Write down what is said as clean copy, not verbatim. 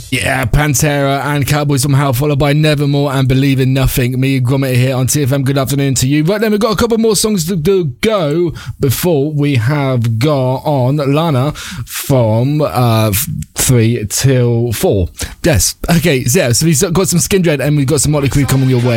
Yeah, Pantera and Cowboys from Hell, followed by Nevermore and Believe in Nothing. Me and Gromit here on TFM. Good afternoon to you. Right then, we've got a couple more songs to go before we have got on Lana from 3 till 4. Yes. Okay, yeah, so we've got some Skindred and we've got some Motley Crue coming your way.